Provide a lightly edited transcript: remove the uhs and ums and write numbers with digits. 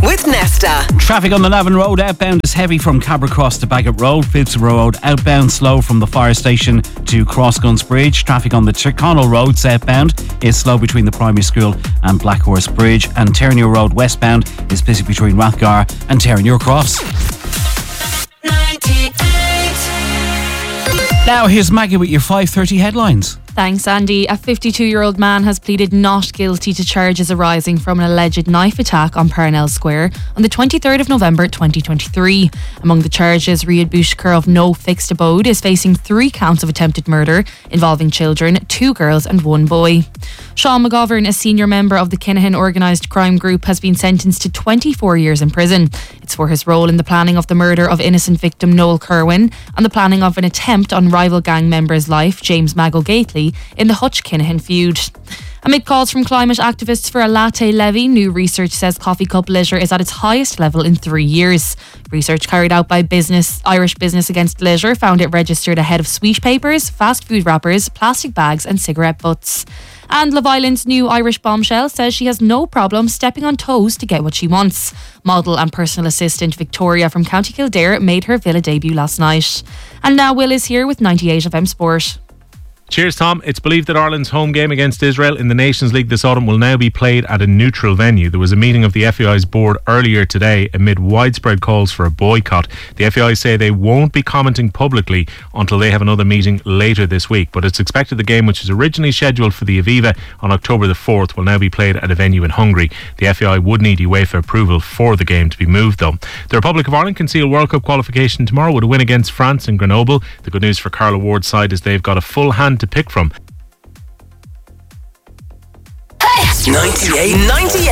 with Nesta. Traffic on the Navan Road outbound is heavy from Cabracross to Bagot Road. Phibsborough Road outbound slow from the fire station to Crossguns Bridge. Traffic on the Tyrconnell Road southbound is slow between the primary school and Blackhorse Bridge. And Terranure Road westbound is busy between Rathgar and Terranure Cross. 98. Now here's Maggie with your 5:30 headlines. Thanks, Andy. A 52-year-old man has pleaded not guilty to charges arising from an alleged knife attack on Parnell Square on the 23rd of November 2023. Among the charges, Riyad Boushkar of no fixed abode is facing 3 counts of attempted murder involving children, 2 girls and 1 boy. Sean McGovern, a senior member of the Kinahan organised crime group, has been sentenced to 24 years in prison. It's for his role in the planning of the murder of innocent victim Noel Kerwin and the planning of an attempt on rival gang member's life, James Maggle Gately, in the Hutch-Kinahan feud. Amid calls from climate activists for a latte levy, new research says coffee cup litter is at its highest level in 3 years. Research carried out by Irish Business Against Litter found it registered ahead of sweet papers, fast food wrappers, plastic bags and cigarette butts. And Love Island's new Irish bombshell says she has no problem stepping on toes to get what she wants. Model and personal assistant Victoria from County Kildare made her Villa debut last night. And now Will is here with 98 FM Sport. Cheers, Tom. It's believed that Ireland's home game against Israel in the Nations League this autumn will now be played at a neutral venue. There was a meeting of the FAI's board earlier today amid widespread calls for a boycott. The FAI say they won't be commenting publicly until they have another meeting later this week, but it's expected the game, which was originally scheduled for the Aviva on October the 4th, will now be played at a venue in Hungary. The FAI would need UEFA approval for the game to be moved, though. The Republic of Ireland can seal World Cup qualification tomorrow with a win against France in Grenoble. The good news for Carla Ward's side is they've got a full hand to pick from. 98